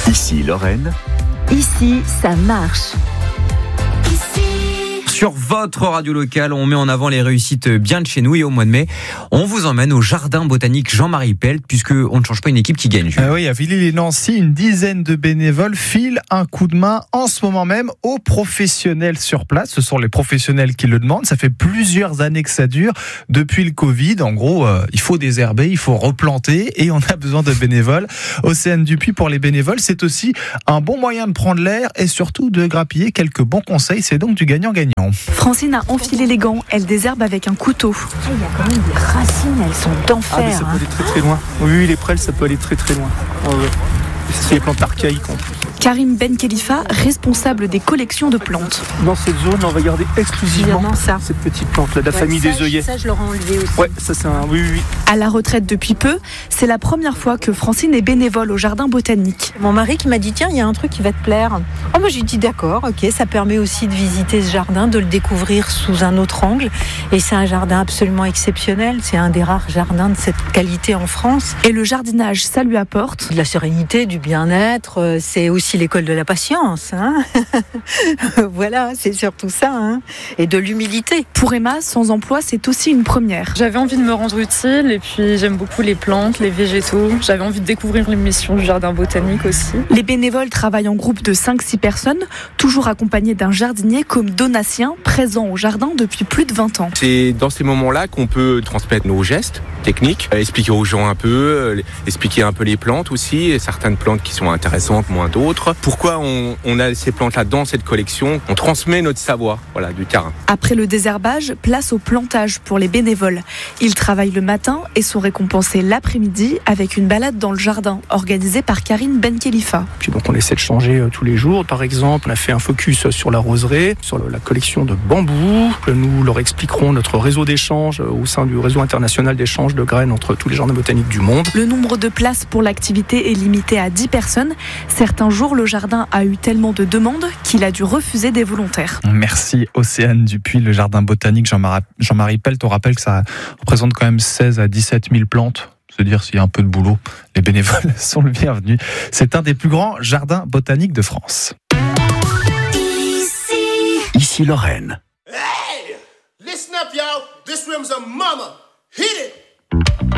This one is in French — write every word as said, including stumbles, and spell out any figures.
Ici Lorraine. Ici, ça marche. Sur votre radio locale, on met en avant les réussites bien de chez nous et au mois de mai, on vous emmène au jardin botanique Jean-Marie Pelt puisque on ne change pas une équipe qui gagne. Ah oui, à Villiers-les-Nancy, une dizaine de bénévoles filent un coup de main en ce moment même aux professionnels sur place. Ce sont les professionnels qui le demandent. Ça fait plusieurs années que ça dure depuis le Covid. En gros, euh, il faut désherber, il faut replanter et on a besoin de bénévoles. Océane Dupuis, pour les bénévoles, c'est aussi un bon moyen de prendre l'air et surtout de grappiller quelques bons conseils. C'est donc du gagnant-gagnant. Francine a enfilé les gants, elle désherbe avec un couteau. Il y a quand même des racines, elles sont d'enfer. Ah mais ça peut aller très très loin. Oui, les prêles, ça peut aller très très loin. Ouais, ouais. C'est les plantes archaïques en plus. Karim Ben Khalifa, responsable des collections de plantes. Dans cette zone, on va garder exclusivement ça. Cette petite plante-là, de la ouais, famille ça, des œillets. Ça, je l'aurais enlevé aussi. Ouais, ça c'est un... Oui, oui, oui. À la retraite depuis peu, c'est la première fois que Francine est bénévole au jardin botanique. Mon mari qui m'a dit, tiens, il y a un truc qui va te plaire. Oh, moi j'ai dit d'accord, ok, ça permet aussi de visiter ce jardin, de le découvrir sous un autre angle. Et c'est un jardin absolument exceptionnel. C'est un des rares jardins de cette qualité en France. Et le jardinage, ça lui apporte de la sérénité, du bien-être. C'est aussi l'école de la patience. Hein. Voilà, c'est surtout ça. Hein. Et de l'humilité. Pour Emma, sans emploi, c'est aussi une première. J'avais envie de me rendre utile et puis j'aime beaucoup les plantes, les végétaux. J'avais envie de découvrir les missions du jardin botanique aussi. Les bénévoles travaillent en groupe de cinq six personnes, toujours accompagnés d'un jardinier comme Donatien, présent au jardin depuis plus de vingt ans. C'est dans ces moments-là qu'on peut transmettre nos gestes techniques, expliquer aux gens un peu, expliquer un peu les plantes aussi, et certaines plantes qui sont intéressantes, moins d'autres. Pourquoi on, on a ces plantes-là dans cette collection? On transmet notre savoir, voilà, du terrain. Après le désherbage, place au plantage pour les bénévoles. Ils travaillent le matin et sont récompensés l'après-midi avec une balade dans le jardin organisée par Karim Ben Khalifa. Puis donc on essaie de changer tous les jours. Par exemple, on a fait un focus sur la roseraie, sur la collection de bambous. Nous leur expliquerons notre réseau d'échange au sein du réseau international d'échange de graines entre tous les jardins botaniques du monde. Le nombre de places pour l'activité est limité à dix personnes. Certains jours, le jardin a eu tellement de demandes qu'il a dû refuser des volontaires. Merci Océane Dupuis. Le jardin botanique Jean-Marie, Jean-Marie Pelt, on rappelle que ça représente quand même seize à dix-sept mille plantes. Se dire s'il y a un peu de boulot, les bénévoles sont le bienvenu. C'est un des plus grands jardins botaniques de France. Ici, Ici Lorraine. Hey! Listen up, y'all. This room's a mama. Hit it!